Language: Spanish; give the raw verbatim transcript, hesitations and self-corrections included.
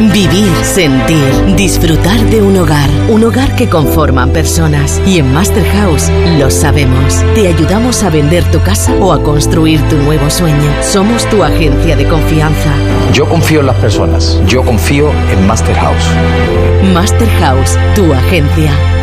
Vivir, sentir, disfrutar de un hogar. Un hogar que conforman personas. Y en Master House lo sabemos. Te ayudamos a vender tu casa o a construir tu nuevo sueño. Somos tu agencia de confianza. Yo confío en las personas. Yo confío en Master House. Master House, tu agencia.